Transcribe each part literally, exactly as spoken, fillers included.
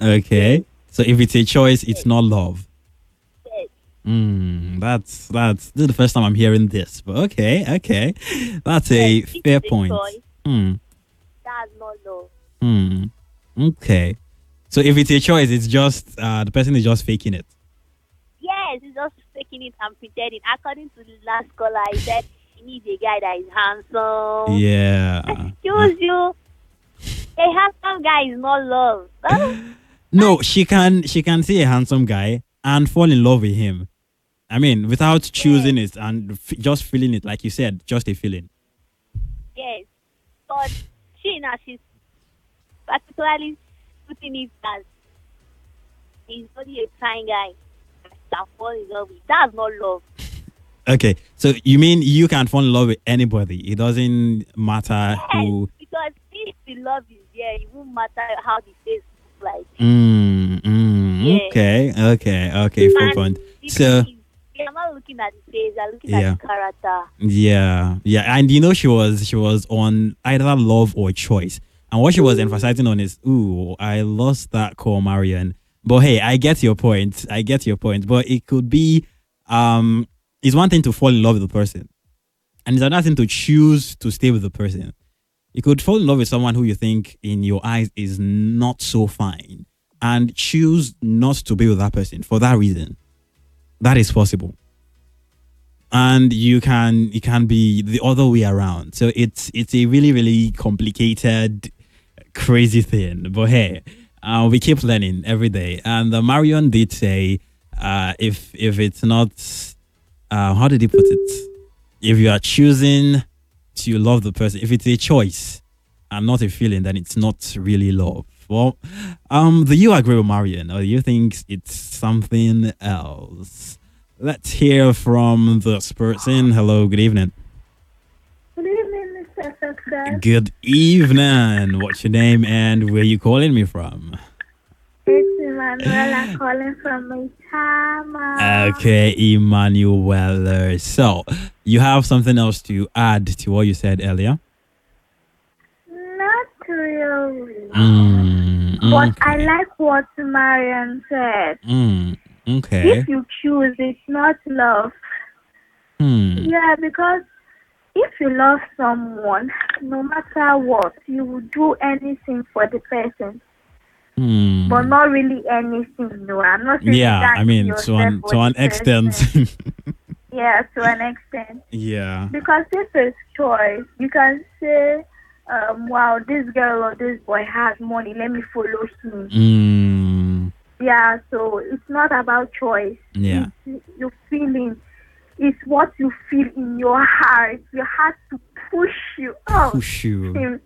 Okay. So if it's a choice, it's not love. Yes. Hmm. That's that's this is the first time I'm hearing this. But okay, okay. That's Yes. a If fair it's a point. choice, Hmm. that's not love. Hmm. Okay. So if it's a choice, it's just uh the person is just faking it. Yes, he's just faking it and pretending. According to the last caller, he said he needs a guy that is handsome. Yeah. Uh, Excuse you. A handsome guy is not love. Huh? no, she can she can see a handsome guy and fall in love with him. I mean, without Yes, choosing it and f- just feeling it, like you said, just a feeling. yes. But she now she's particularly putting it as he's only a fine guy that fall in love with. That's not love. Okay, so you mean you can fall in love with anybody? It doesn't matter Yes, who. because if the love is there, it won't matter how the face looks like. Mm, mm, Yeah. okay, okay, okay. Fair And point. the thing So is, we are not looking at the face, we are looking at yeah, the character. yeah, yeah. And you know, she was she was on either love or choice, and what she was emphasizing on is, ooh, I lost that call, Marion. But hey, I get your point. I get your point. But it could be, um, it's one thing to fall in love with the person, and it's another thing to choose to stay with the person. You could fall in love with someone who you think in your eyes is not so fine and choose not to be with that person for that reason. That is possible. And you can it can be the other way around. So it's it's a really, really complicated, crazy thing. But hey, uh, we keep learning every day. And uh, Marion did say, uh, if if it's not, uh, how did he put it? If you are choosing to love the person, if it's a choice and not a feeling, then it's not really love. Well, um, do you agree with Marion, or do you think it's something else? Let's hear from this person. Hello, good evening. Good evening, mister Success. Good evening. What's your name and where you calling me from? It's Emanuela calling from Itama. Okay, Emmanuel. So, you have something else to add to what you said earlier? Not really. Mm, But I okay. like what Marian said. Mm, If okay. you choose, it's not love. Hmm. Yeah, because if you love someone, no matter what, you will do anything for the person. But Hmm. not really anything. No, I'm not saying you Yeah, I can't kill mean to yourself an for to the an extent. person. Yeah, to an extent. Yeah. Because if it's choice, you can say, um, wow, this girl or this boy has money, let me follow him. Mm, Yeah, so it's not about choice. yeah. It's your feeling. It's what you feel in your heart. Your heart to push you. Oh, Push you. him.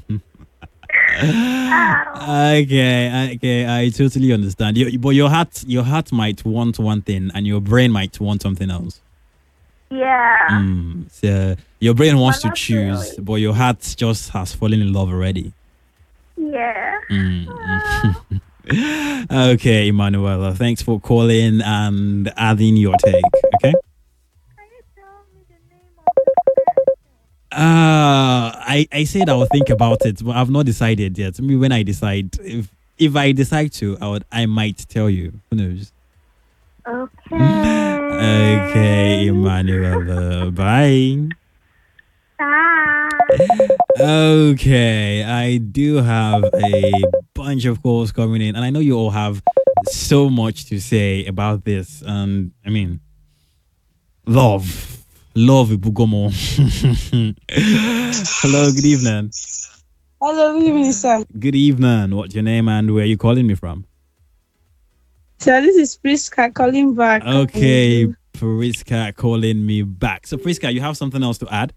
Ow. Okay, okay, I totally understand. You, but your heart, your heart might want one thing, and your brain might want something else. Yeah, Mm, so your brain but wants to not choose, really. but your heart just has fallen in love already. Yeah. Mm. Uh, Okay, Emanuela, thanks for calling and adding your take. Okay. can you tell me the name of the person? Uh, I I said I will think about it, but I've not decided yet. Me when I decide, if if I decide to, I would I might tell you. Who knows? Okay, Okay. Emmanuel. Uh, bye. Bye. Okay, I do have a bunch of calls coming in, and I know you all have so much to say about this. And I mean, love, love, Ibugomo. Hello, good evening. Hello, good evening, sir. Good evening. What's your name and where are you calling me from? So this is Priska calling back. Okay, Priska calling me back. So, Priska, you have something else to add?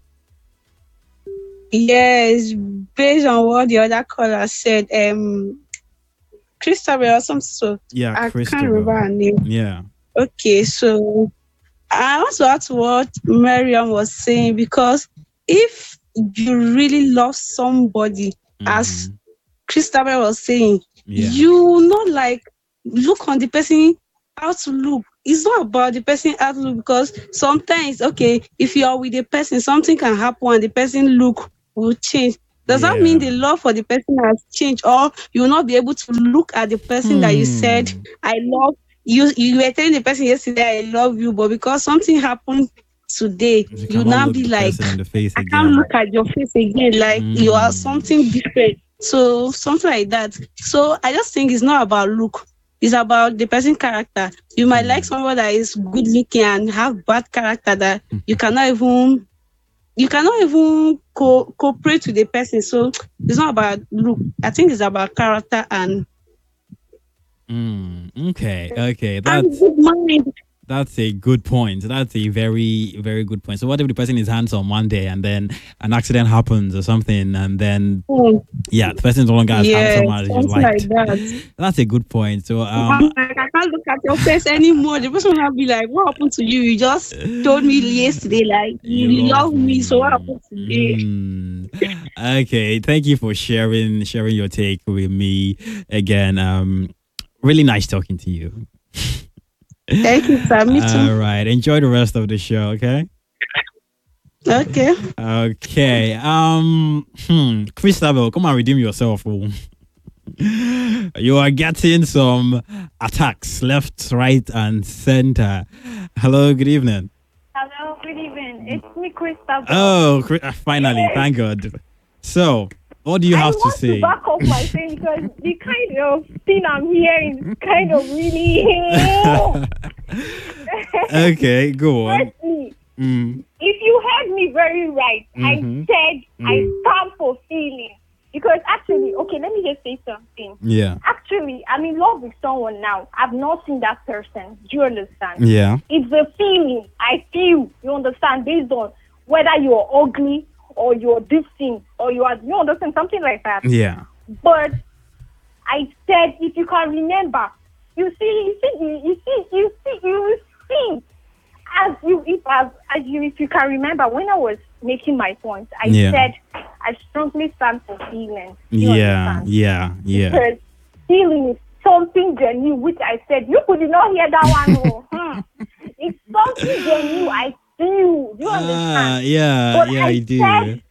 Yes, based on what the other caller said, um, Christabel or something. So Yeah, I can't remember Christabel. her name. Yeah. Okay, so I want to add to what Miriam was saying because if you really love somebody, as Mm-hmm. Christabel was saying, Yeah. you not like look on the person how to look. It's not about the person outlook because sometimes, okay, if you are with a person, something can happen and the person look will change. Does that Yeah. mean the love for the person has changed, or you will not be able to look at the person that you said Hmm. I love you? You were telling the person yesterday I love you, but because something happened today, You you cannot now look be the like, person in the face I can't again. look at your face again, like you are Mm. something different. So something like that. So I just think it's not about look. It's about the person character. You might like Mm. someone that is good looking and have bad character that you cannot even you cannot even co- cooperate with the person. So it's not about look. I think it's about character and Mm. Okay. Okay. and That's good mind. That's a good point. That's a very, very good point. So, what if the person is handsome one day and then an accident happens or something, and then Mm, yeah, the person is no longer as yeah, handsome as you something like liked. that. That's a good point. So, um, I'm like, I can't look at your face anymore. The person will be like, what happened to you? You just told me yesterday, like, you you love love me. So what me. happened today? Mm. Okay. Thank you for sharing sharing your take with me again. Um, really nice talking to you. Thank you, sir. Me too. All right. Enjoy the rest of the show. Okay. Okay. Okay. Um. Hmm. Christabel, come and redeem yourself. Oh. You are getting some attacks left, right, and center. Hello. Good evening. Hello, good evening. It's me, Crystal. Oh, Chri- uh, finally. Thank God. So, what do you I have to want to say? back up my thing because the kind of thing I'm hearing is kind of really. Okay. Go on. Firstly, Mm. if you heard me very right, Mhm. I said I Mm. stand for feeling. Because actually, okay, let me just say something. Yeah. Actually, I'm in love with someone now. I've not seen that person. Do you understand? Yeah. It's a feeling I feel, you understand, based on whether you're ugly or you're this thing or you are, you understand, something like that. Yeah. But I said, if you can remember, you see, you see, you see, you see, you see, as you, if as, as you, if you can remember, when I was making my point, I Yeah. said I strongly stand for feelings. You Yeah. understand? Yeah. Yeah. Because feeling is something genuine, which I said you could not hear that one. Oh, hmm. It's something genuine. I feel. You Ah, understand? yeah. But Yeah, I I do. said,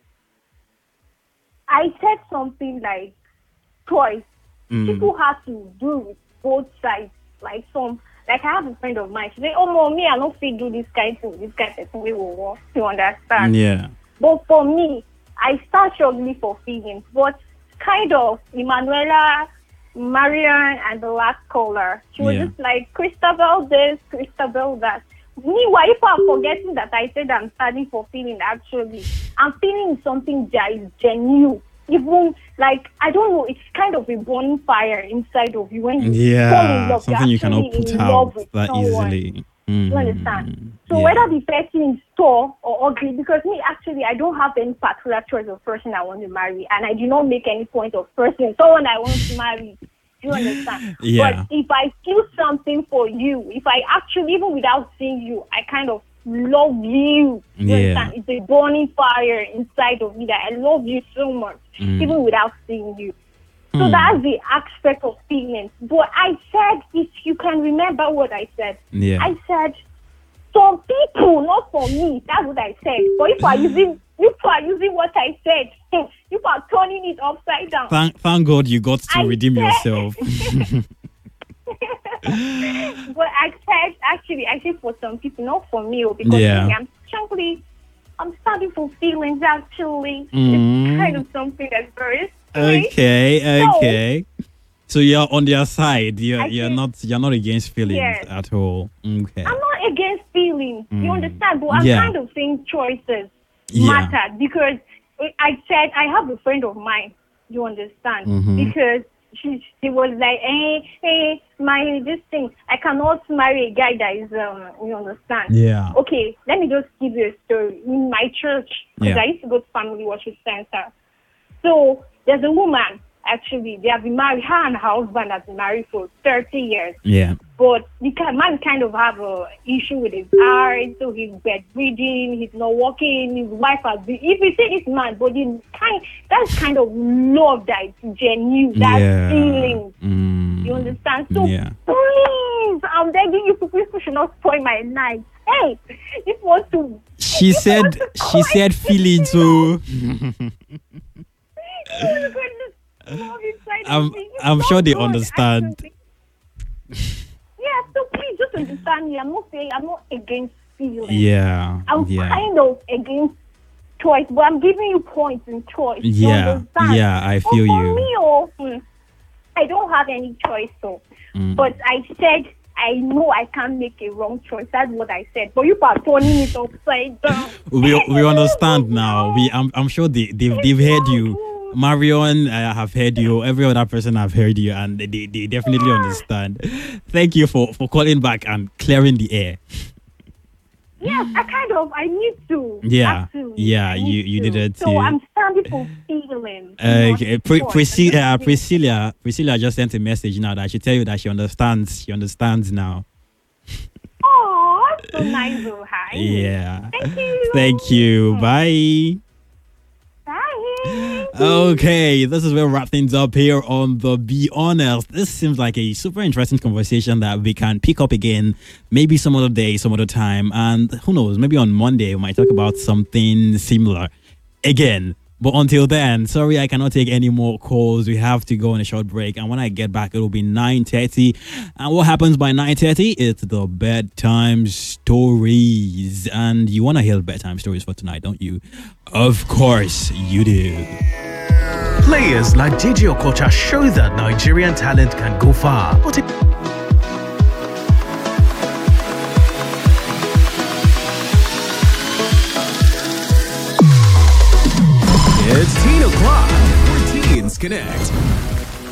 I said something like choice. Mm. People have to do with both sides. Like some, like I have a friend of mine. She say, "Oh, mom, me, I don't feel do this kind of this kind of thing. We will work." You understand? Yeah. But for me, I start struggling for feelings. But kind of Emanuela, Marian, and the last caller, she was Yeah. just like, Christabel this, Christabel that. Meanwhile, if I'm forgetting that I said I'm standing for feeling, actually, I'm feeling something that is genuine. Even, like, I don't know, it's kind of a burning fire inside of you when you fall in Yeah. love. Something You're you cannot actually put in out love with that someone. easily. You Mhm. understand? So Yeah. whether the person is tall or ugly, because me actually I don't have any particular choice of person I want to marry, and I do not make any point of person someone I want to marry. Do you understand? Yeah. But if I feel something for you, if I actually, even without seeing you, I kind of love you. You Yeah. understand? It's a burning fire inside of me that I love you so much, Mm. even without seeing you. So Hmm. that's the aspect of feelings. But I said, if you can remember what I said, Yeah. I said, some people, not for me. That's what I said. But if I using, if I using what I said, if I'm turning it upside down. Thank, thank God you got to I redeem said- yourself. But I said, actually, I said for some people, not for me, oh, because Yeah. me, I'm strongly, I'm starting for feelings. Actually, Mm. it's kind of something that's very sweet. Okay, So- okay. So you're on their side. You're I you're think- not you're not against feelings Yes. at all. Okay. I'm not against feelings. Mm. You understand? But I'm Yeah. kind of saying choices Yeah. matter because I said I have a friend of mine. You understand? Mhm. Because she she was like, hey, hey, my this thing. I cannot marry a guy that is um. You understand? Yeah. Okay, let me just give you a story. In my church, because Yeah. I used to go to family worship center. So there's a woman. Actually, they have been married. Her and her husband have been married for thirty years. Yeah. But the ki- man kind of have a issue with his eyes, so he's bedridden, he's not working, his wife has been, if you say this man, but the kind, that's kind of love that is genuine, that yeah. feeling. Mm. You understand? So Yeah. please, I'm begging you, people people should not spoil my night. Hey, if you want to, She if you said want to she cry, said feelings. So Oh my goodness. Love inside I'm, of me. It's I'm so sure they good, understand. actually. Yeah, so please just understand me. I'm not saying I'm not against feelings. Yeah, I'm yeah. kind of against choice, but I'm giving you points in choice. You Yeah, understand? yeah, I But feel for you. me, oh, hmm, I don't have any choice, so. Mm. But I said I know I can't make a wrong choice. That's what I said. But you are turning it upside down. we we understand now. We I'm I'm sure they they've they've heard you. Marion, I have heard you. Every other person have heard you, and they, they definitely understand. Thank you for, for calling back and clearing the air. Yes, I kind of I need to. Yeah, actually. yeah, I you need you to. needed So to. I'm standing for feelings. Okay, not Pri- choice. Priscilla, I'm just Priscilla, Priscilla just sent a message now that she tell you that she understands. She understands now. Oh, so nice. Oh, hi. Yeah. Thank you. Thank you. Bye. Bye. Okay, this is where we wrap things up here on the Be Honest. This seems like a super interesting conversation that we can pick up again, maybe some other day, some other time, and who knows, maybe on Monday we might talk about something similar again. But until then, sorry, I cannot take any more calls. We have to go on a short break, and when I get back, it will be nine thirty. And what happens by nine thirty? It's the bedtime stories, and you want to hear the bedtime stories for tonight, don't you? Of course you do. Players like J J Okocha show that Nigerian talent can go far. But it- It's ten o'clock. Where teens connect.